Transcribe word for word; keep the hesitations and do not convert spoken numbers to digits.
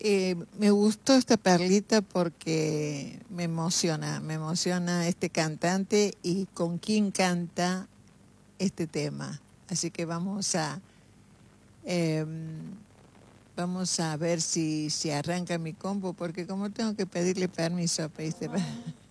eh, me gustó esta perlita porque me emociona, me emociona este cantante y con quién canta este tema. Así que vamos a eh, vamos a ver si, si arranca mi combo, porque como tengo que pedirle permiso, pediste